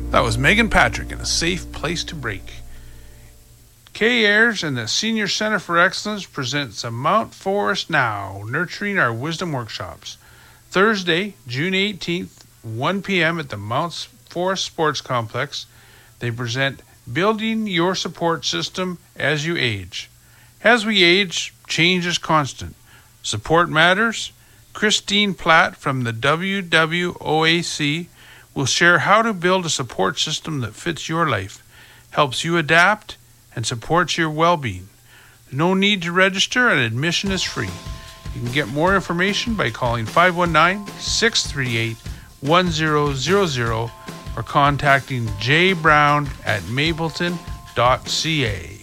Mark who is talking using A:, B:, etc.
A: That was Megan Patrick in A Safe Place to Break. Kay Ayers and the Senior Center for Excellence presents a Mount Forest Now, Nurturing Our Wisdom Workshops. Thursday, June 18th, 1 p.m. at the Mount Forest Sports Complex. They present Building Your Support System as You Age. As we age, change is constant. Support matters. Christine Platt from the WWOAC will share how to build a support system that fits your life, helps you adapt, and supports your well-being. No need to register, and admission is free. You can get more information by calling 519-638-1000 or contacting jbrown@mapleton.ca.